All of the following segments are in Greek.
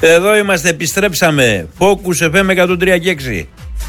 Εδώ είμαστε, επιστρέψαμε. Focus FM 103 και 6.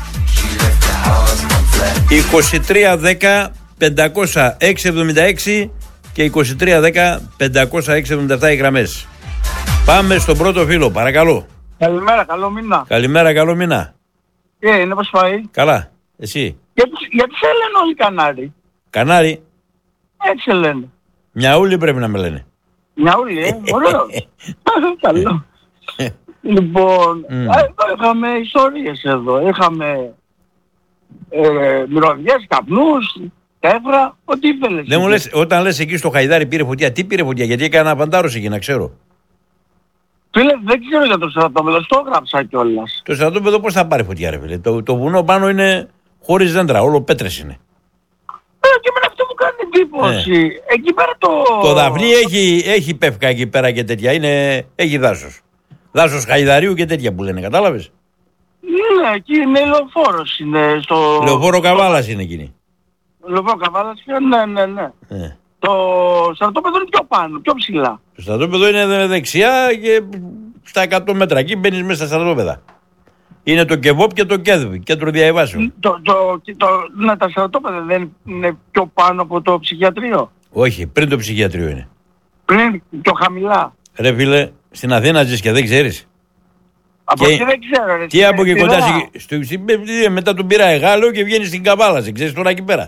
2310 500 676 και 2310 500 677 οι γραμμές. Πάμε στον πρώτο φίλο, παρακαλώ. Καλημέρα, καλό μήνα. Καλημέρα, καλό μήνα. Είναι πώς πάει? Καλά, εσύ? Γιατί σε λένε όλοι Κανάρι? Κανάρι? Έτσι σε λένε. Μιαούλι πρέπει να με λένε. Μιαούλι, ωραίο. Καλό. Λοιπόν, εδώ είχαμε ιστορίες εδώ. Είχαμε μυρωδιές, καπνούς, τέφρα, ό,τι ήθελες. Δεν μου λες, όταν λες εκεί στο Χαϊδάρι πήρε φωτιά, τι πήρε φωτιά? Γιατί έκανα παντάρωση εκεί, να ξέρω. Φίλε, δεν ξέρω για το στρατόπεδο, στο έγραψα κιόλας. Το στρατόπεδο πώς θα πάρει φωτιά, ρε φίλε? Το βουνό πάνω είναι χωρίς δέντρα, όλο πέτρες είναι. Και εμένα αυτό μου κάνει εντύπωση. Εκεί πέρα Το Δαφνί έχει πεύκα εκεί πέρα και τέτοια, έχει δάσος. Δάσος Χαϊδαρίου και τέτοια που λένε, κατάλαβες? Ναι, εκεί είναι λεωφόρος, είναι στο... Λεωφόρο Καβάλας είναι εκείνη. Λεωφόρο Καβάλας, ναι. Το στρατόπεδο είναι πιο πάνω, πιο ψηλά. Το στρατόπεδο είναι δεξιά και στα 100 μέτρα. Εκεί μπαίνεις μέσα στα στρατόπεδα. Είναι το ΚΕΒΟΠ και το ΚΕΔΒ, κέντρο διαβάσεων. Ναι, τα στρατόπεδα δεν είναι πιο πάνω από το ψυχιατρίο? Όχι, πριν το ψυχιατρίο είναι. Πριν, πιο χαμηλά. Ρε φίλε, στην Αθήνα ζεις και δεν ξέρεις? Από εκεί δεν ξέρω, ρε. Τι από εκεί κοντά, μετά τον Πειραιά Γάλλο και βγαίνεις στην Καβάλα, ξέρεις τώρα εκεί πέρα.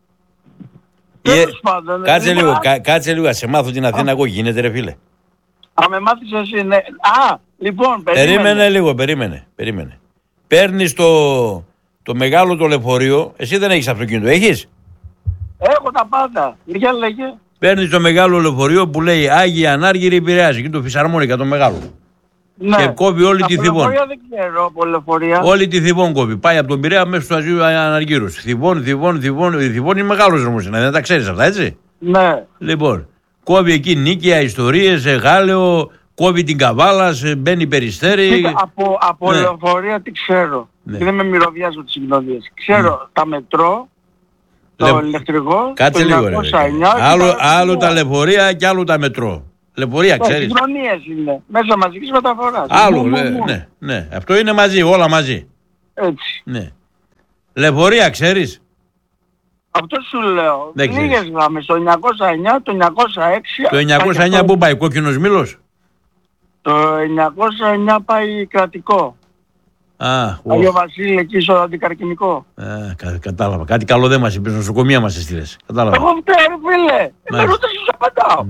Τέλος πάντων. Κάτσε λίγο, σε μάθω την Αθήνα εγώ, γίνεται ρε φίλε. Με μάθεις εσύ, ναι. Λοιπόν, περίμενε λίγο, περίμενε. Παίρνεις το μεγάλο το λεωφορείο, εσύ δεν έχεις αυτοκίνητο, έχεις? Έχω τα πάντα, για λέγε. Παίρνεις το μεγάλο λεωφορείο που λέει Άγια Ανάργυρη Πειραιάς, εκεί το Φυσαρμόνικα το μεγάλο. Ναι. Και κόβει όλη τη Θηβών. Δεν ξέρω από λεωφορεία. Όλη τη Θηβών κόβει. Πάει από τον Πειραιά μέχρι στο Αζίου Αναργύρους. Θηβών. Η Θηβών είναι μεγάλος δρόμος, δεν τα ξέρεις αυτά, έτσι? Ναι. Λοιπόν, κόβει εκεί Νίκαια, ιστορίες, Γάλεο, κόβει την Καβάλα, μπαίνει Περιστέρι. Από λεωφορεία τι ξέρω. Ναι. Δεν με μυρωδιάζω τις συγκοινωνίες. Ξέρω τα μετρό, το ηλεκτρικό, κάτσε το λίγο, ρε. Άλλο τα λεωφορεία και άλλο τα μετρό. Λεωφορεία, ξέρεις. Συγκοινωνίες είναι. Μέσα μαζικής μεταφοράς. Άλλο, ναι. Αυτό είναι μαζί, όλα μαζί. Έτσι. Ναι. Λεωφορεία, ξέρεις. Αυτό σου λέω. Λίγες γραμμές. Το 909, το 906. Το 909 πού πάει, Κόκκινος Μήλος? Το 909 πάει κρατικό. Άγιο Βασίλη εκεί στο αντικαρκυνικό. Κατάλαβα. Κάτι καλό δεν μας είπες, νοσοκομεία μας έστειλες. Κατάλαβα. Εγώ φταίω, φίλε. Με ρωτάς σου απαντάω.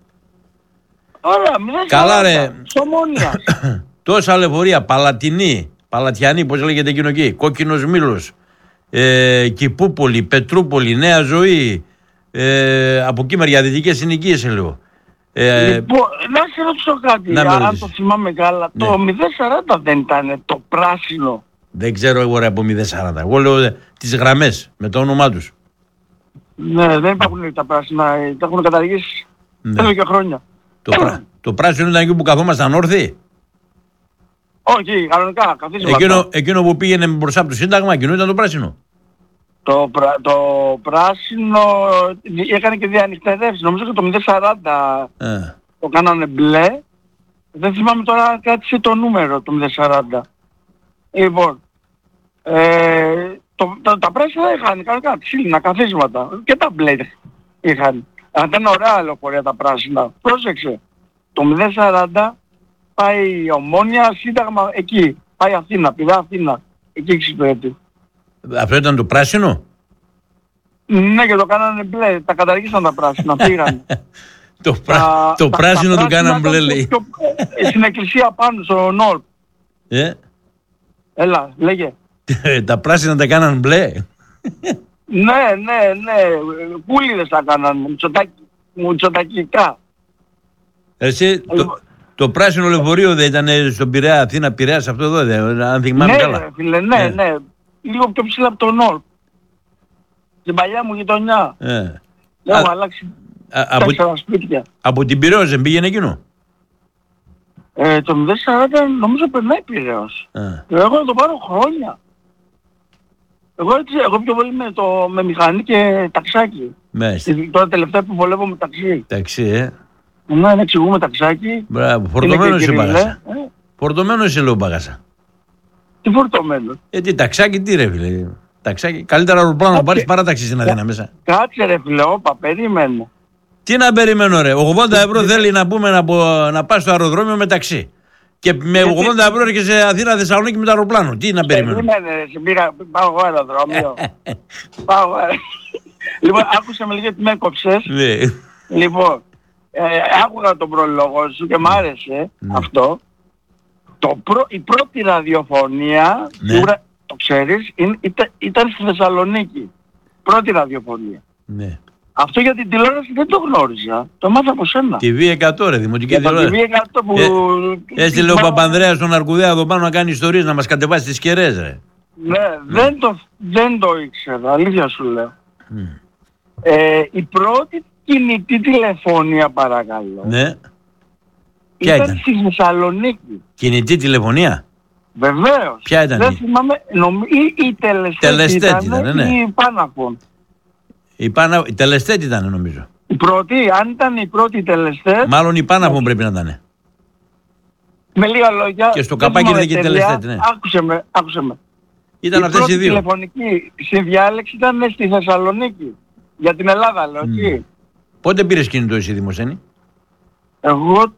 Ωραία, καλά ρε. Σομόνια. Τόσα λεωφορεία, Παλατιανή, πώς λέγεται εκείνο εκεί, Κόκκινος Μήλος, Κηπούπολη, Πετρούπολη, Νέα Ζωή, από εκεί μεριά δυτικές συνοικίες λέω. Λοιπόν, να σε ρωτήσω κάτι, αν το θυμάμαι καλά, το 040 δεν ήταν το πράσινο? Δεν ξέρω εγώ ρε από 040, εγώ λέω τις γραμμές με το όνομά τους. Ναι, δεν υπάρχουν τα πράσινα, τα έχουν καταργήσει εδώ και χρόνια. Το πράσινο ήταν εκεί που καθόμασταν όρθιοι? Όχι, κανονικά, καθίσματα. Εκείνο που πήγαινε μπροστά από το Σύνταγμα, εκείνο ήταν το πράσινο. Το πράσινο έκανε και διανυκτερεύσεις. Νομίζω και το 040 το κάνανε μπλε. Δεν θυμάμαι τώρα κάτι το νούμερο το 040. Λοιπόν, τα πράσινα είχαν κανονικά ξύλινα καθίσματα και τα μπλε είχαν. Αν ήταν ωραία λεωφορεία τα πράσινα. Πρόσεξε, το 040 πάει Ομόνια, Σύνταγμα, εκεί. Πάει Αθήνα, Πειραιά Αθήνα. Εκεί εξυπηρετεί. Αυτό ήταν το πράσινο? Ναι, και το κάνανε μπλε. Τα καταργήσαν τα πράσινα, πήγαν. Το πράσινο το κάνανε μπλε, λέει. Στην εκκλησία πάνω, στο Νόρ. Έλα, λέγε. Τα πράσινα τα κάνανε μπλε. Ναι. Κούλιδες τα κάνανε, μουτσοτακικά. Εσύ, το πράσινο λεωφορείο δεν ήταν στον Πειραιά, Αθήνα, Πειραιάς, αυτό εδώ, αν θυμάμαι καλά? Ναι, φίλε, ναι. Λίγο πιο ψηλά από το Νόρ. Στην παλιά μου γειτονιά. Έχω αλλάξει 4 σπίτια. Από την Πειραιώς δεν πήγαινε εκείνο? Το 040 νομίζω περνάει Πειραιώς. Εγώ να το πάρω χρόνια. Εγώ πιο πολύ με μηχανή και ταξάκι. Τώρα τελευταία που βολεύω με ταξί. Ταξί, Να εξηγούμε ταξάκι. Μπράβο, φορτωμένος είπα. Φορτωμένο είσαι, λέω Μπαγάσα. Τι φορτωμένο. Τι ταξάκι, τι ρε φίλε. Ταξάκι. Καλύτερα αεροπλάνο να πάρεις παράταξη στην Αθήνα μέσα. Κάτσε ρε φίλε, όπα, περίμενε. Τι να περιμένω ρε. 80 ευρώ θέλει να πούμε να πας στο αεροδρόμιο με ταξί. Και με 80 ευρώ έρχεσαι σε Αθήνα Θεσσαλονίκη με το αεροπλάνο. Τι να περιμένω. Περίμενε ρε, πάω εγώ αεροδρόμιο. Πάω εγώ. Λοιπόν, άκουσα με λίγο ότι με έκοψες. Λοιπόν, άκουγα τον προλόγο σου και μ' άρεσε αυτό. Η πρώτη ραδιοφωνία, σίγουρα το ξέρεις, ήταν στη Θεσσαλονίκη. Πρώτη ραδιοφωνία. Ναι. Αυτό για την τηλεόραση δεν το γνώριζα. Το μάθα από σένα. TV100 ρε, δημοτική τηλεόραση. TV100 που... Έστειλε ο Παπανδρέας στον Αρκουδέα εδώ πάνω να κάνει ιστορίες, να μας κατεβάσει τις κεραίες ρε. Ναι, δεν το ήξερα, αλήθεια σου λέω. Η πρώτη κινητή τηλεφωνία, παρακαλώ. Ναι. Ποια ήταν στη Θεσσαλονίκη. Κινητή τηλεφωνία. Βεβαίως. Ποια ήταν? Δεν θυμάμαι, η Τελεστέτ ήταν, ναι. Η Πάναφων. Η Τελεστέτ ήταν νομίζω. Η πρώτη, αν ήταν η πρώτη Τελεστέτ. Μάλλον η Πάναφων πρέπει να ήταν. Με λίγα λόγια. Και στο καπάκι ήταν και η Τελεστέτ, ναι. Άκουσε με. Ήταν αυτές οι δύο. Η τηλεφωνική συνδιάλεξη ήταν στη Θεσσαλονίκη. Για την Ελλάδα λέω, εκεί. Πότε πήρες κινητό εσύ, Δημοσθένη? Εγώ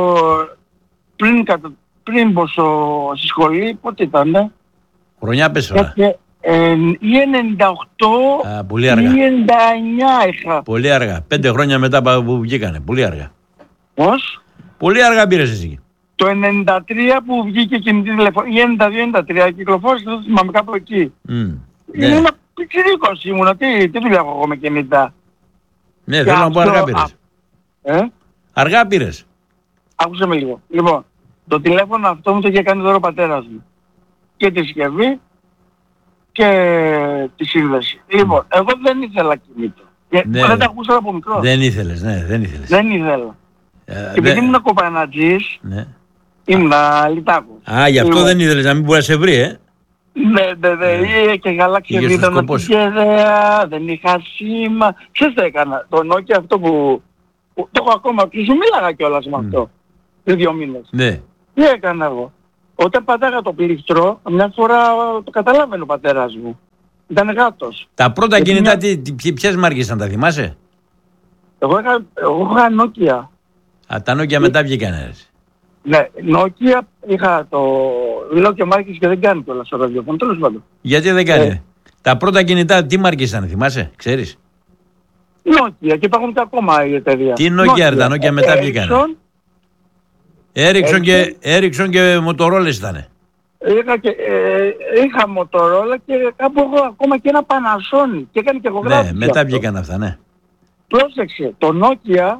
πριν πω στη σχολή, πότε ήτανε? Χρονιά πες τώρα. Ή 98 πολύ αργά. ή 99 είχα. Πολύ αργά. 5 χρόνια μετά που βγήκανε. Πολύ αργά. Πώς? Πολύ αργά πήρες εσύ. Το 93 που βγήκε κινητή τηλεφωνία, ή 92-93, κυκλοφόρησε, δεν θυμάμαι κάπου εκεί. Ήμουν πιτσιρίκος ήμουνα, τι δουλειά έχω εγώ με κινητά. Ναι, θέλω να πω αργά πήρες. Αργά πήρες. Άκουσε με λίγο. Λοιπόν, το τηλέφωνο αυτό μου το είχε κάνει δώρο ο πατέρας μου. Και τη συσκευή και τη σύνδεση. Λοιπόν, εγώ δεν ήθελα κινητό. Δεν τα ακούσα από μικρό. Δεν ήθελες, ναι, δεν ήθελες. Δεν ήθελα. Και επειδή ήμουν κοπανατζής, ήμουν λιτάκος. Γι' αυτό δεν ήθελες, να μην μπορεί να σε βρει, Ναι, και γαλάξια βίντεο να την κεραία, δεν είχα σήμα. Ξέρεις τι έκανα, το Nokia αυτό που το έχω ακόμα, και σου μίλαγα κιόλας με αυτό, πριν 2 μήνες. Ναι. Τι έκανα εγώ? Όταν πατάγα το πλήκτρο, μια φορά το καταλάβαινε ο πατέρας μου. Ήταν γάτος. Τα πρώτα κινητά, ποιες μάρκες ήταν, τα θυμάσαι? Εγώ είχα Nokia. Τα Nokia μετά βγήκανε. Ναι, Nokia είχα λέω και μάρκες και δεν κάνει κιόλας στο ραδιόφωνο, τέλος πάντων. Γιατί δεν κάνει? Τα πρώτα κινητά τι μάρκες ήταν, θυμάσαι, ξέρεις? Nokia, και υπάρχουν και ακόμα η εταιρεία. Τι Nokia, τα Nokia μετά βγήκανε. Ericsson και Motorola ήτανε. Είχα Motorola και κάπου εγώ ακόμα και ένα Panasonic και έκανε και εγώ γράφηση. Ναι, μετά βγήκαν αυτά, ναι. Πρόσεξε, το Nokia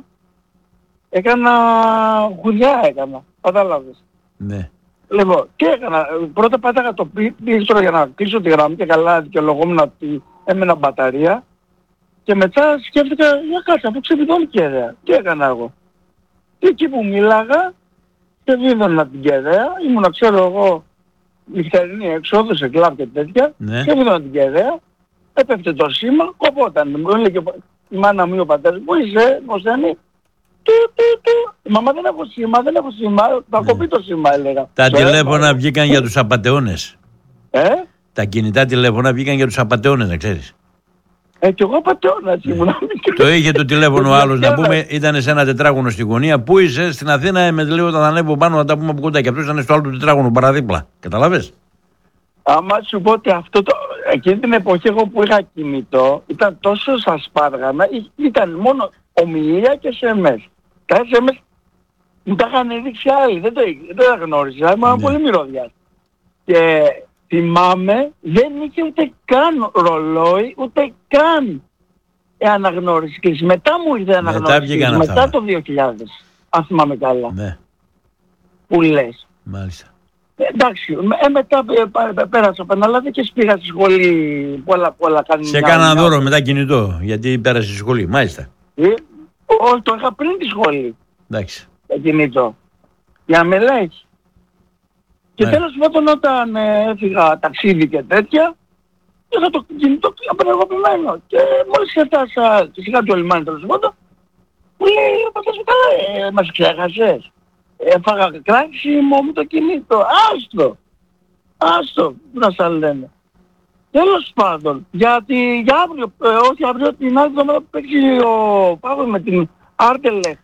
χουδιά έκανα, κατάλαβες. Ναι. Λοιπόν, τι έκανα, πρώτα πάταγα το πλήκτρο για να κλείσω τη γραμμή και καλά δικαιολογόμουν ότι έμενα μπαταρία και μετά σκέφτηκα, για κάτσε, αφού ξεβιδώνει κεραία. Τι έκανα εγώ? Και εκεί που μίλαγα και βίδωνα την κεραία, ήμουνα ξέρω εγώ νυχτερινή έξοδο σε κλαμπ και τέτοια, και βίδωνα την κεραία, έπεφτε το σήμα, κοπόταν. Μου έλεγε η μάνα μου ή ο πατέρας, πού είσαι, Δημοσθένη? Η μαμά δεν έχω σήμα, θα κοπεί το σήμα, έλεγα. Τα τηλέφωνα βγήκαν για τους απατεώνες. Τα κινητά τηλέφωνα βγήκαν για τους απατεώνες, να ξέρεις. Κι εγώ απατεώνας ήμουν. Το είχε το τηλέφωνο ο άλλος, να πούμε, ήταν σε ένα τετράγωνο στη γωνία. Πού είσαι? Στην Αθήνα, με λέει όταν ανέβω πάνω να τα πούμε από κοντά. Και αυτός ήταν στο άλλο του τετράγωνο παραδίπλα. Καταλαβες? Άμα σου πω ότι εκείνη την εποχή εγώ που είχα κινητό, ήταν τόσο στα σπάργανα, ήταν μόνο ομιλία και SMS. Τα SMS μου τα είχαν δείξει άλλοι, δεν τα γνώριζα, ήμουν πολύ μυρωδιάς. Και θυμάμαι, δεν είχε ούτε καν ρολόι, ούτε καν αναγνώριση κλίση. Μετά μου ήρθε αναγνώριση κλίση, μετά το 2000, αν θυμάμαι καλά. Ναι. Που λες. Μάλιστα. Εντάξει, μετά πέρασα από Ελλάδα και πήγα στη σχολή πολλά κάνει. Σε έκανα δώρο μετά κινητό, γιατί πέρασε στη σχολή, μάλιστα. Όχι, το είχα πριν τη σχολή. Εντάξει. Το κινητό. Για να με λες. Και τέλος πάντων όταν έφυγα ταξίδι και τέτοια, είχα το κινητό απενεργοποιημένο. Και μόλις έφτασα και σιγά το λιμάνι τέλος πάντων, μου λέει ο πατέρας μου, καλά, μας ξέχασες. Έφαγα κράξιμο μου το κινητό. Άστο, που να σας λένε. Τέλος πάντων, γιατί για αύριο, όχι αύριο, την άλλη εβδομάδα που παίξει ο Παύλος με την Άρτελεχ.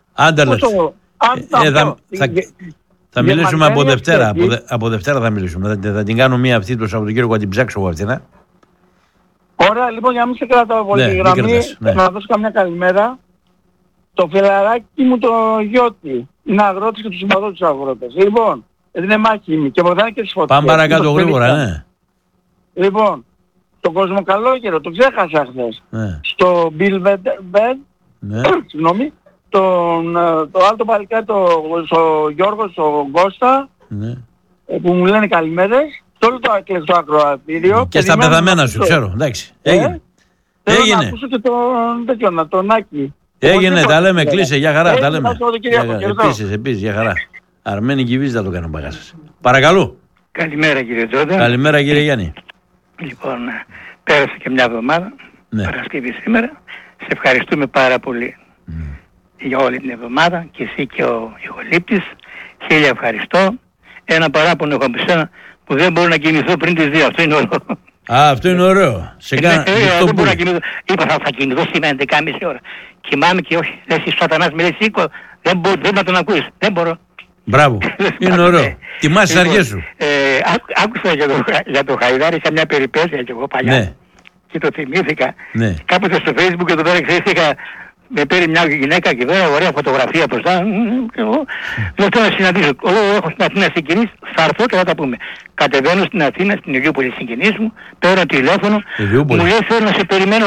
Θα μιλήσουμε από Δευτέρα. Από Δευτέρα θα μιλήσουμε. Θα την κάνω μία αυτή το Σαββατοκύριακο, θα την ψάξω εγώ αυτήν. Ωραία, λοιπόν, για να μην σε κρατάω πολύ τη γραμμή, να δώσω καμιά καλημέρα. Το φιλαράκι μου το Γιώτη είναι αγρότης και του συμπαθώ τους αγρότες. Λοιπόν, είναι μάχημη και βοηθάνε και τις φωτιές. Πάμε παρακάτω γρήγορα, ναι. Λοιπόν, τον Κοσμοκαλόγερο, το ξέχασα χθες. Ναι. Στο Bill Bed, ναι. Συγγνώμη, το άλλο παλικάρι, στο Γιώργο, στο Γκώστα, ναι. Που μου λένε καλημέρες. Στο όλο το εκλεκτό ακροατήριο. Και στα πεθαμένα σου, ξέρω, εντάξει. Έγινε. Θέλω να ακούσω και τον Άκη. Έγινε, τα λέμε, κλείσε, για χαρά, τα λέμε. Επίσης, για χαρά. Αρμένη Κιβίζη θα το κάνω παγάσας. Παρακαλώ. Καλημέρα κύριε Τζόντα. Καλημέρα κύριε Γιάννη. Λοιπόν, πέρασε και μια εβδομάδα, ναι. Παρασκευή σήμερα. Σε ευχαριστούμε πάρα πολύ για όλη την εβδομάδα και εσύ και ο Ιωλήπτης. Χίλια ευχαριστώ. Ένα παράπονο έχω από σένα που δεν μπορώ να κινηθώ πριν τις 2. Αυτό είναι ωραίο. Αυτό είναι ωραίο. Δεν μπορώ να κινηθώ. Είπα θα κινηθώ σήμερα 11.30 ώρα. Κοιμάμαι και όχι. Λες η σατανάς με λέει σήκω. Δεν να τον ακούεις. Δεν μπορώ. Μπράβο. Είναι ωραίο. Τιμάς τις αργές σου. Άκουσα για το Χαϊδάρη, είχα μια περιπέτεια και εγώ παλιά. Ναι. Και το θυμήθηκα. Ναι. Κάποτε στο Facebook εδώ πέρα ξέρεις με παίρνει μια γυναίκα και βέβαια ωραία φωτογραφία μπροστά. Λέω τώρα να συναντήσω. Έχω στην Αθήνα συγγενείς, θα έρθω και θα τα πούμε. Κατεβαίνω στην Αθήνα, στην Ηλιούπολη συγγενείς μου, παίρνω τηλέφωνο, μου λέει θέλω να σε περιμένω,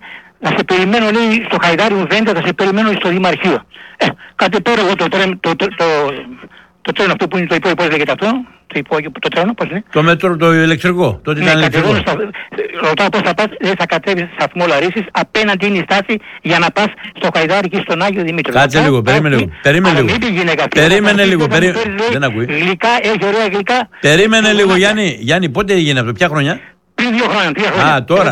λέει, στο Χαϊδάρι μου Βέντα, θα σε περιμένω στο Δημαρχείο. Κατεπέρω εγώ το τρένο αυτό που είναι το υπόγειο, πώς λέγεται αυτό, το τρένο, πώς είναι. Το μέτρο, το ηλεκτρικό, τότε ήταν ηλεκτρικό. Ρωτάω πώς θα πας, θα κατέβεις σταθμό Λαρίσης, απέναντι είναι η στάση για να πας στο Χαϊδάρι και στον Άγιο Δημήτριο. Κάτσε λίγο, περίμενε λίγο. Δεν ακούει. Γλυκά, έχει ωραία γλυκά. Περίμενε λίγο Γιάννη, πότε έγινε αυτό, ποια χρονιά? Πριν 2 χρόνια. Α, τώρα.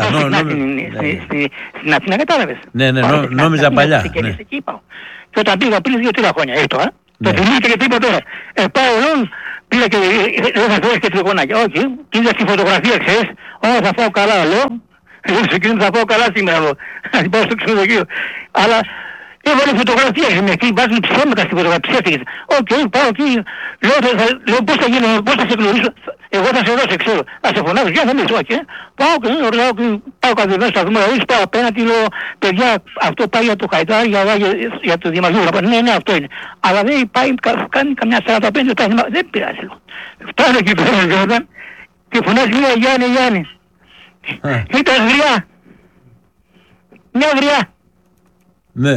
Στην Αθήνα κατάλαβες. Ναι, νόμιζα παλιά. Και όταν πήγα πριν 2-3 χρόνια, το θυμήθηκα και τίποτα τώρα. Πάω εδώ, πήγα και θα φέρεις και τριγωνάκια. Όχι, κοίταξα τη φωτογραφία, ξέρεις. Θα φάω καλά, λέω. Σε εκείνο θα φάω καλά σήμερα, λέω. Αν πάω στο ξενοδοχείο. Αλλά έβαλε φωτογραφία και εκεί βάζουν ψέματα στη φωτογραφία. Οκ, πάω εκεί. Λέω πώς θα γίνω, πώς θα σε γνωρίσω. Εγώ θα σε δώσω, ξέρω. Θα σε φωνάζω, για θα μιλήσω, όχι. Πάω και πάω κατεβαίνω στα δούμε, πάω απέναντι, λέω, παιδιά, αυτό πάει για το Χαϊδάρι, για το Δημαρχείο. Ναι, αυτό είναι. Αλλά δεν πάει, κάνει καμιά 45 λεπτά, δεν πειράζει. Φτάνω εκεί πέρα, και φωνάζει μια Γιάννη. Ήταν γριά. Μια γριά. Ναι.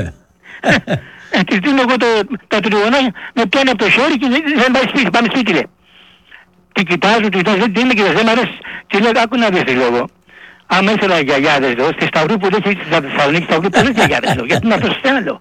Της δίνω εγώ τα τριγωνάκια, με πιάνει από το χέρι και δεν πάει σπίτι, πάμε σπίτι, λέει. Και κοιτάζω, δεν είμαι και δεν μ' αρέσει. Και λέω, άκου να δεις τι λόγο. Άμα ήθελα γιαγιάδες, λέω, στη Σταυρού που δεν έχει στη Θεσσαλονίκη, Σταυρού πολλές γιαγιάδες, λέω, γιατί να το στέλνω, λέω.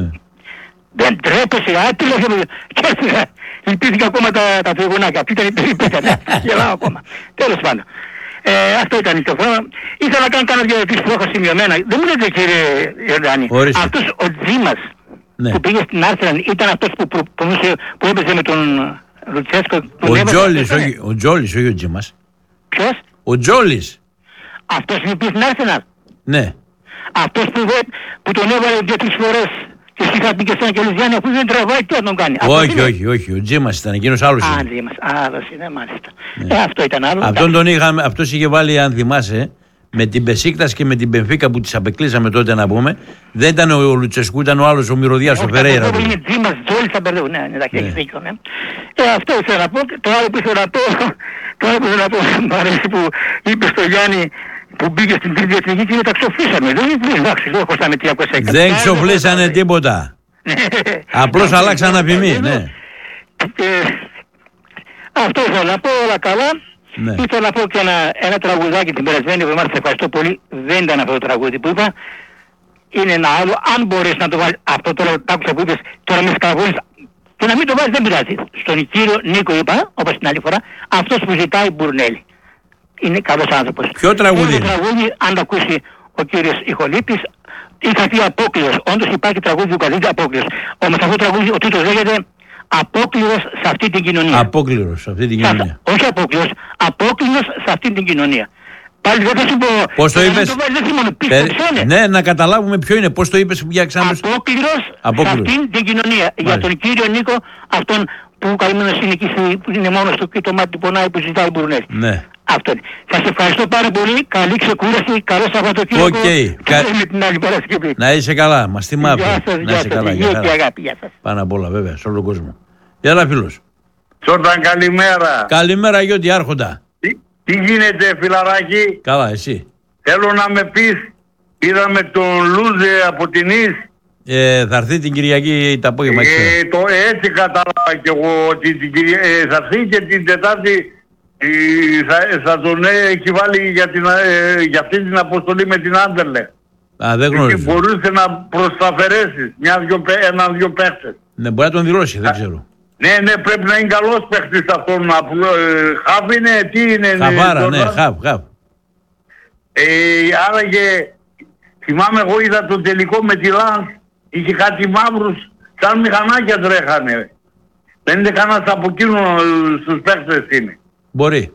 Δεν τρέπεσαι, τι λέω, και έφυγα. Ελπίστηκα ακόμα τα τριγωνάκια, αυτή ήταν η περιπέτεια, γελάω ακόμα. Τέλος πάντων. Αυτό ήταν το θέμα. Ήθελα να κάνω κάνα δύο ερωτήσεις που έχω σημειωμένα. Δεν μου λέτε κύριε Ιορδάνη, αυτός ο Τζίμας που πήγε στην Άρσεν ήταν αυτός που έπαιζε με τον Λουτσέσκο. Ο Τζόλης, όχι ο Τζίμας. Ποιος? Ο Τζόλης. Αυτός είναι πήγε στην Άρσεν. Ναι. Αυτός που τον έβαλε 2-3 φορές. Και εσύ θα πει και σαν και Λουζιάννη, αφού δεν τραβάει, τι θα τον κάνει. Όχι, ο Τζίμας ήταν, εκείνος άλλος είναι. Τζίμας, άλλος είναι, μάλιστα. Αυτό ήταν άλλο. Αυτός είχε βάλει, αν θυμάσαι, με την Μπεσίκτας και με την Μπενφίκα που τις απεκλείσαμε τότε να πούμε. Δεν ήταν ο Λουτσεσκού, ήταν ο άλλος ο Μυρωδιάς, ο Φερέιρα. Αυτό είναι Τζίμας, Τζόλης θα μπερδεύω, ναι, εντάξει, έχεις δίκιο, ναι. Αυτό ήθελα να πω, το άλλο που ήθελα να πω, μου αρέσει που είπε στο Γιάννη, που μπήκε στην τρίτη εθνική και τα ξοφλήσαμε. Δεν ξοφλήσανε τίποτα. Απλώς αλλάξαν αφημί, ναι. Αυτό ήθελα να πω, όλα καλά. Ήθελα να πω και ένα τραγουδάκι την περασμένη εβδομάδα, σε ευχαριστώ πολύ. Δεν ήταν αυτό το τραγούδι που είπα. Είναι ένα άλλο, αν μπορείς να το βάλεις, αυτό τώρα το άκουσα που είπες, τώρα με σκαβώνεις, και να μην το βάλεις δεν πειράζει. Στον κύριο Νίκο είπα, όπως την άλλη φορά, αυτός που ζητάει Μπουρνέλη. Είναι καλός άνθρωπος. Ποιο τραγούδι? Το τραγούδι, αν το ακούσει ο κύριος Ιχολήπτης, είχα πει Απόκλειος. Όντως υπάρχει τραγούδι που καλείται Απόκλειος. Όμως αυτό το τραγούδι, ο τίτλος λέγεται απόκληρος σε αυτή την κοινωνία. Απόκληρος σε αυτή την κοινωνία. Όχι απόκληρος, απόκληρος σε αυτή την κοινωνία. Πάλι δεν θα σου πω. Πώς το είπες? Ναι, να καταλάβουμε ποιο είναι. Πώς το είπες για εξάμεινο? Απόκληρος σε αυτήν την κοινωνία. Για τον κύριο Νίκο, αυτόν που καλούμενος είναι εκεί, που είναι μόνος του και το μάτι πονάει, που ζητάει μπουρνές. Ναι. Αυτό είναι. Σας ευχαριστώ πάρα πολύ. Καλή ξεκούραση. Καλό Σαββατοκύριακο. Okay. Με την άλλη Παρασκευή. Να είσαι καλά. Μας θυμάται. Να είσαι καλά. Γεια σας. Αγάπη. Γεια σας. Πάνω απ' όλα βέβαια, σε όλο τον κόσμο. Γεια σας φίλος. Τζόρνταν, καλημέρα. Καλημέρα Γιώτη Άρχοντα. Τι γίνεται, φιλαράκι? Καλά, εσύ? Θέλω να με πεις, είδαμε τον Λούζε από την Ις. Θα έρθει την Κυριακή το απόγευμα. Έτσι κατάλαβα κι εγώ ότι θα έρθει και την Τετάρτη θα τον έχει βάλει για αυτή την αποστολή με την Άντερλε. Δεν γνωρίζω. Μπορούσε να προσταφαιρέσει ένα-δυο παίχτες. Ναι, μπορεί να τον δηλώσει, δεν ξέρω. Ναι, πρέπει να είναι καλός παίχτης αυτόν. Χαβ είναι, τι είναι? Χαβάρα, ναι, χαβ. Άραγε, θυμάμαι εγώ είδα το τελικό με τη Λανς, είχε κάτι μαύρους, σαν μηχανάκια τρέχανε. Δεν είναι κανένας από εκείνο στους παίχτες είναι. Μπορεί.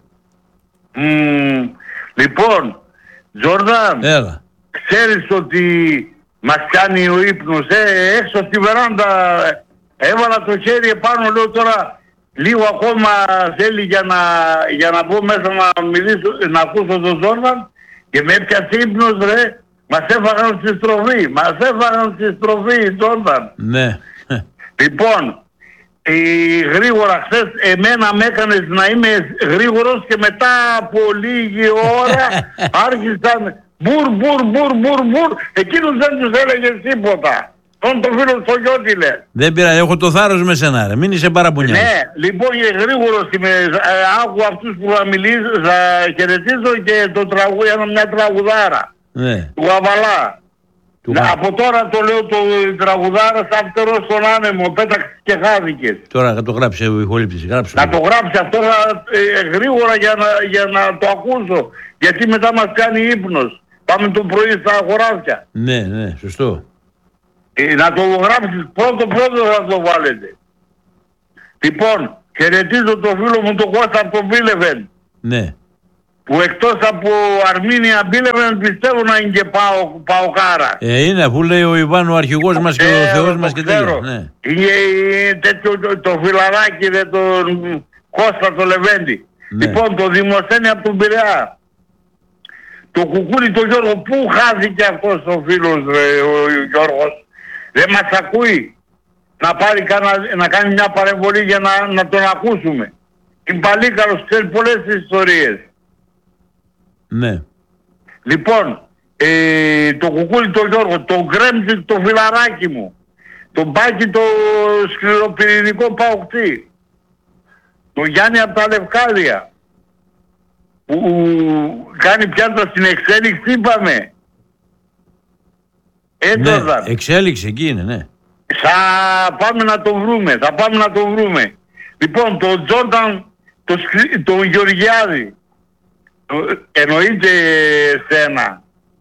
Λοιπόν, Τζόρνταν, έλα. Ξέρεις ότι μας κάνει ο ύπνος, έξω στη βεράντα έβαλα το χέρι επάνω, λέω τώρα λίγο ακόμα θέλει για να μπω μέσα να μιλήσω, να ακούσω τον Τζόρνταν και με έπιασε ύπνος ρε, μας έφαγαν στη στροφή, Τζόρνταν. Ναι. Λοιπόν, γρήγορα χθες εμένα με έκανες να είμαι γρήγορος και μετά από λίγη ώρα άρχισαν μπουρ, εκείνους δεν τους έλεγες τίποτα. Τον το φίλο στο Γιώτη λε. Δεν πειράζει, έχω το θάρρος με σένα ρε, μην είσαι παραπονιάς. Ναι, λοιπόν γρήγορος είμαι, άκου αυτούς που θα μιλήσω, θα χαιρετήσω και μια τραγουδάρα. Ναι. Του Γαβαλά. Από τώρα το λέω το τραγουδάρα αυτερός στον άνεμο, πέταξε και χάθηκες. Τώρα θα το γράψει ο ηχολήπτης, γράψε. Να το γράψει αυτό γρήγορα για να το ακούσω, γιατί μετά μας κάνει ύπνος. Πάμε το πρωί στα χωράφια. Ναι, σωστό. Να το γράψεις πρώτο θα το βάλετε. Λοιπόν, χαιρετίζω τον φίλο μου τον Κώστα από τον Μπίλεβεν. Ναι. Που εκτός από Αρμίνια Μπίλεβεν πιστεύω να είναι και Παοκάρα. Είναι αφού λέει ο Ιβάν ο αρχηγός μας και ο Θεός μας και τέτοια. Ναι. Είναι τέτοιο το φιλαράκι τον Κώστα το Λεβέντη. Ναι. Λοιπόν, το Δημοσθένη από τον Πειραιά. Το κουκούλι το Γιώργο, πού χάθηκε αυτός ο φίλος ο Γιώργος? Δεν μας ακούει να κάνει μια παρεμβολή για να τον ακούσουμε. Είναι παλίκαρος, ξέρει πολλές ιστορίες. Ναι. Λοιπόν, το κουκούλι το Γιώργο, το Γκρέμψη το φιλαράκι μου, το Μπάκι το σκληροπυρηνικό παοκτή, το Γιάννη από τα Λευκάδια, που κάνει πιάτα στην εξέλιξη, είπαμε. Ναι, εξέλιξη εκεί είναι, ναι. Θα πάμε να το βρούμε. Λοιπόν, τον Τζόρνταν, τον Γεωργιάδη, εννοείται σένα.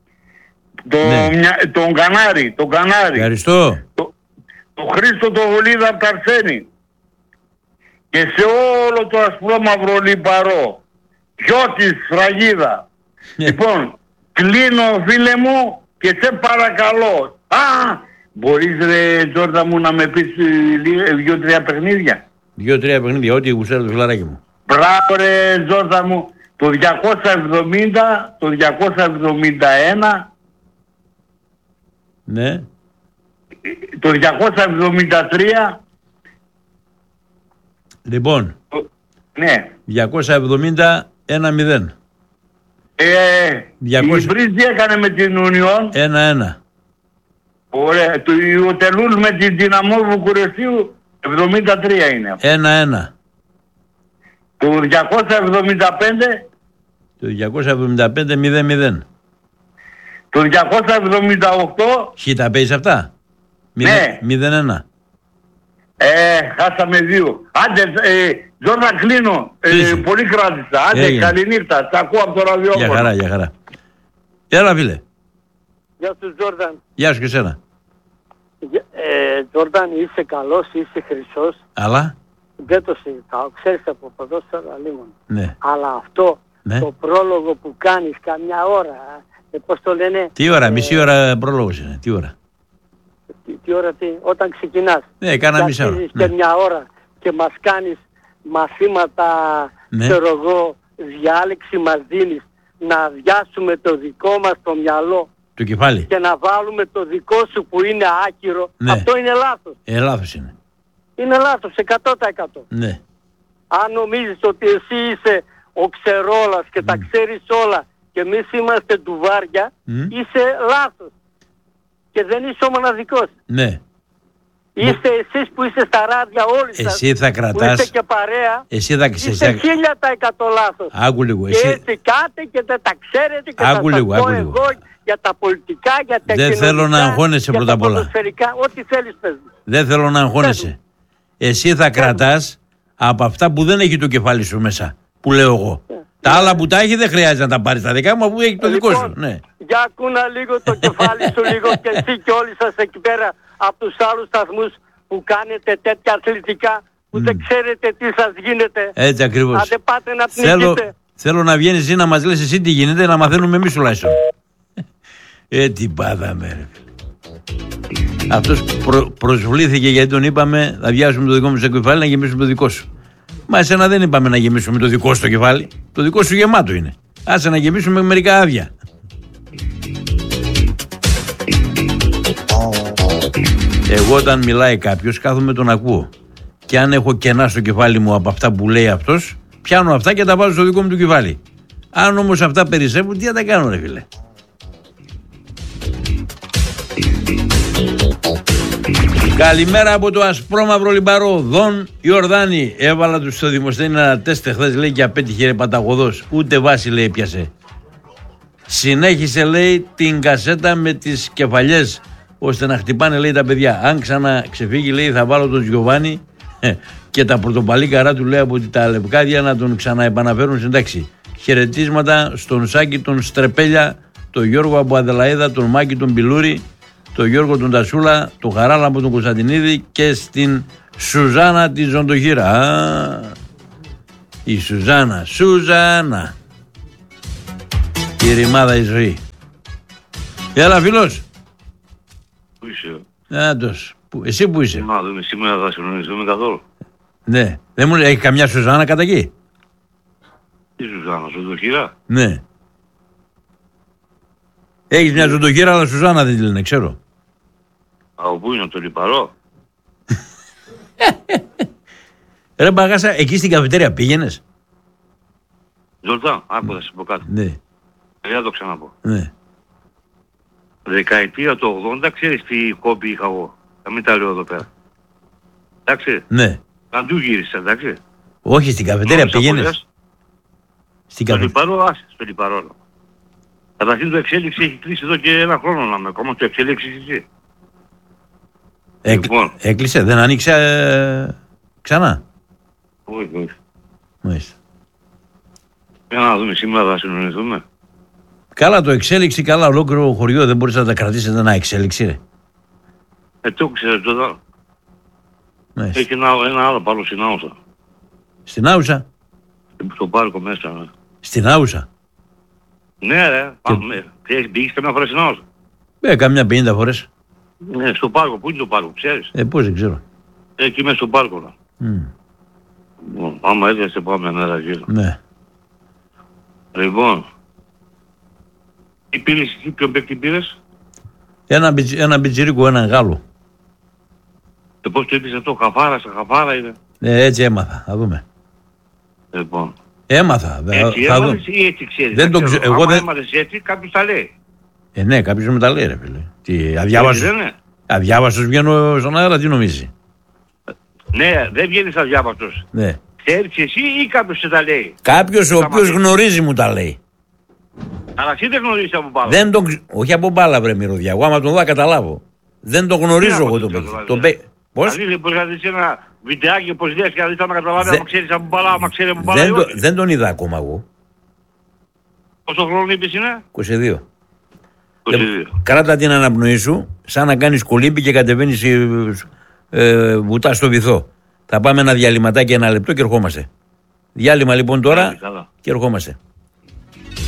Τον Κανάρη. Ευχαριστώ. Τον Χρήστο τον Βολίδα από τα Αρσένη. Και σε όλο το ασπρόμαυρο λιπαρό. Γιώτης Φραγίδα. Λοιπόν, κλείνω φίλε μου και σε παρακαλώ. Μπορείς ρε Τζόρντα μου να με πεις 2-3 παιχνίδια? 2-3 παιχνίδια, ό,τι γουστάρει το φιλαράκι μου. Μπράβο ρε Τζόρντα μου. Το 270, το 271. Ναι. Το 273. Λοιπόν. Ναι. 270-1-0. Η Μπρίζ έκανε με την Ουνιόν. 1-1. Ωραία. Ο Τελούλ με την Δυναμό Βουκουρεστίου 73 είναι. 1-1. Το 275. Το 275-0-0. Το 278. Χ τα παίζεις αυτά? Ναι. 0-1. Χάσαμε 2. Άντε, Τζόρντα κλείνω. Πολύ κράτησα. Άντε, καληνύχτα. Τα ακούω από το ραδιόφωνο. Για χαρά. Έλα φίλε. Γεια σου Τζόρνταν. Γεια σου και εσένα. Τζόρνταν, είσαι καλός, είσαι χρυσός. Αλλά. Δεν το συζητάω, ξέρεις από ποδόσφαιρο αλλήμον. Ναι. Αλλά αυτό Ναι. το πρόλογο που κάνεις καμιά ώρα, πώς το λένε... Τι ώρα, μισή ώρα πρόλογος είναι, τι ώρα. Τι ώρα, όταν ξεκινάς. Ναι, κάνα μισή ώρα. Καθίζεις Ναι. και μια ώρα και μας κάνεις μαθήματα, Ναι. ξέρω εγώ, διάλεξη μας δίνεις, να αδειάσουμε το δικό μας το μυαλό Το κεφάλι. και να βάλουμε το δικό σου που είναι άκυρο. Ναι. Αυτό είναι λάθος. Λάθος είναι. Είναι λάθος, 100%. Ναι. Αν νομίζεις ότι εσύ είσαι ο ξερόλας και τα ξέρεις όλα και εμείς είμαστε ντουβάρια, είσαι λάθος. Και δεν είσαι ο μοναδικός. Ναι. Είστε εσείς που είστε στα ράδια όλοι σας, Εσύ θα που κρατάς. είστε και παρέα, Εσύ θα είστε 1000% λάθος. Άκου λίγο. Και Εσύ... έτσι κάτε και δεν τα ξέρετε και Άκου θα λίγο, σας πω άκου λίγο. εγώ για τα πολιτικά, για τα Δεν κοινωνικά, θέλω να αγχώνεσαι για πρώτα τα απ' όλα. ποδοσφαιρικά, ό,τι θέλεις πες μου. Δεν θέλω να αγχώνεσαι. Εσύ θα κρατάς από αυτά που δεν έχει το κεφάλι σου μέσα. Που λέω εγώ. Τα άλλα που τα έχει δεν χρειάζεται να τα πάρεις τα δικά μου, αφού έχει το δικό σου. Ναι. Για ακούνα λίγο το κεφάλι σου λίγο και εσύ και όλοι σας εκεί πέρα από τους άλλους σταθμούς που κάνετε τέτοια αθλητικά που δεν ξέρετε τι σας γίνεται. Έτσι ακριβώς. Αν δεν πάτε να πνιγείτε. Θέλω να βγαίνεις εσύ να μας λες εσύ τι γίνεται, να μαθαίνουμε εμείς τουλάχιστον. Τι πάθαμε ρε. Αυτός προσβλήθηκε γιατί τον είπαμε θα βιάσουμε το δικό μου στο κεφάλι να γεμίσουμε το δικό σου. Μα εσένα δεν είπαμε να γεμίσουμε το δικό σου το κεφάλι. Το δικό σου γεμάτο είναι. Άσε να γεμίσουμε μερικά άδεια. Εγώ όταν μιλάει κάποιος κάθομαι τον ακούω. Και αν έχω κενά στο κεφάλι μου από αυτά που λέει αυτός, πιάνω αυτά και τα βάζω στο δικό μου το κεφάλι. Αν όμως αυτά περισσεύουν, τι θα τα κάνω ρε φίλε. Καλημέρα από το ασπρόμαυρο λιμπαρό. Δον Ιορδάνη. Έβαλα του στο Δημοσθένη ένα τεστ χθες, λέει, και απέτυχε ρε παταγωδός. Ούτε βάση, λέει, πιάσε. Συνέχισε, λέει, την κασέτα με τις κεφαλιές ώστε να χτυπάνε, λέει, τα παιδιά. Αν ξαναξεφύγει, λέει, θα βάλω τον Γιωβάνι και τα πρωτοπαλίκαρά του, λέει, από τα λευκάδια να τον ξαναεπαναφέρουν στην τάξη. Χαιρετίσματα στον Σάκη τον Στρεπέλια, τον Γιώργο από Αδελαίδα, τον Μάκη τον Πιλούρη, τον Γιώργο τον Τασούλα, τον Χαράλα από τον Κωνσταντινίδη και στην Σουζάνα τη Ζωντοχύρα. Η Σουζάνα. Η ρημάδα η ζωή. Έλα φίλος. Πού είσαι? Άντως. Εσύ που είσαι? Να δούμε, σήμερα θα συνοηθούμε καθόλου. Ναι. Δεν μου λέει, έχει καμιά Σουζάνα κατά εκεί? Τι Σουζάνα, Ζωντοχύρα? Ναι. Έχεις μια Ζωντοχύρα, αλλά Σουζάνα δεν τη λένε, ξέρω. Από πού είναι, το λιπαρό? Ρε μπαγάσα, εκεί στην καφετέρια πήγαινες? Ζολτάν, άκου θα σου πω κάτι. Ναι. Δεν θα το ξαναπώ. Ναι. Δεκαετία του 80, ξέρεις τι κόπη είχα εγώ. Θα μην τα λέω εδώ πέρα. Εντάξει. Ναι. Να του γύρισα, εντάξει. Όχι, στην καφετέρια πήγαινες? Στην Στο λιπαρό, άσε, στο λιπαρό. Καταρχήν το εξέλιξη έχει κλείσει εδώ και ένα χρόνο να με ακόμα το εξέλιξη εσύ. Λοιπόν. Έκλεισε, δεν άνοιξε ξανά? Όχι, όχι. Μάλιστα. Για να δούμε, σήμερα θα συνοηθούμε. Καλά το εξέλιξη, καλά ολόκληρο χωριό, δεν μπορείς να τα κρατήσεις ένα εξέλιξη ρε. Το ξέρεις τώρα. Μάλιστα. Έχει ένα άλλο πάνω στην Άουσα. Στην Άουσα? Στο πάρκο μέσα. Ναι. Στην Άουσα? Ναι ρε, πάμε. Πήγες καμιά φορά στην Άουσα? Καμιά 50 φορές. Ναι, στο πάρκο. Πού είναι το πάρκο, ξέρεις? Πώς δεν ξέρω. Εκεί μέσα στο πάρκο. Λοιπόν, άμα έρχεσαι πάμε μέρα γύρω. Ναι. Λοιπόν, τι πήρες εκεί, ποιον παίκτη πήρες? Ένα μπιτζιρίκο, έναν Γάλλο. Και πώς το είπες αυτό, χαφάρα είναι? Έτσι έμαθα, θα δούμε. Λοιπόν. Έμαθα, Έτσι θα δούμε. έμαθες ή έτσι ξέρεις? Δεν το ξέρω. Εγώ δεν... έμαθες έτσι, κάποιος τα λέει. Ναι, κάποιος με τα λέει ρε φίλε. Τι, αδιάβαστος βγαίνω στον αέρα, τι νομίζει? Ναι, δεν βγαίνεις αδιάβαστος. Ναι. Ξέρεις εσύ ή κάποιος σε τα λέει? Κάποιος ο οποίος γνωρίζει μου τα λέει. Αλλά εσύ δεν γνωρίζεις από μπάλα. Όχι από μπάλα βρε μυρωδιά, εγώ άμα τον δω καταλάβω. Δεν τον γνωρίζω εγώ τον παίκτη. Πώς? Δηλαδή μπορείς να δεις ένα βιντεάκι όπως λες και να δεις άμα καταλάβει άμα ξέρεις από μπάλα, άμα ξέρει από μπάλα ή όχι. Δεν τον είδα ακόμα εγώ. Πόσο χρόνο είπες είναι? 22. 22. Κράτα την αναπνοή σου, σαν να κάνεις κολύμπι και κατεβαίνεις βουτά στο βυθό. Θα πάμε ένα διαλυματάκι 1 λεπτό και ερχόμαστε. Διάλειμμα λοιπόν τώρα Καλά. και ερχόμαστε.